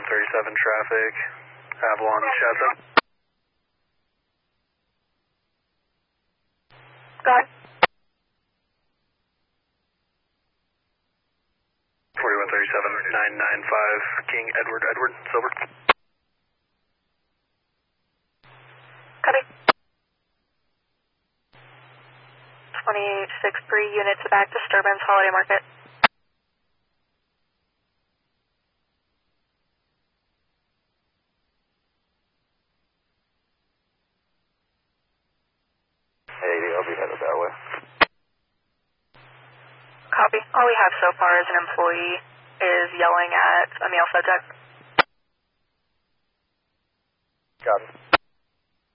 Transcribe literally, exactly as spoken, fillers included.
forty-one thirty-seven traffic, Avalon, Shasta. Go ahead. forty-one thirty-seven nine nine five, King Edward Edward, Silver. Copy. twenty-eight six three units back, disturbance, Holiday Market. eighty, I'll be headed that way. Copy. All we have so far is an employee is yelling at a male subject. Got it.